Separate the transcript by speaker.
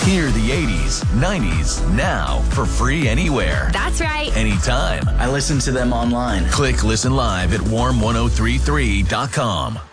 Speaker 1: Hear the 80s, 90s now for free anywhere.
Speaker 2: That's right.
Speaker 1: Anytime.
Speaker 3: I listen to them online.
Speaker 1: Click Listen Live at warm1033.com.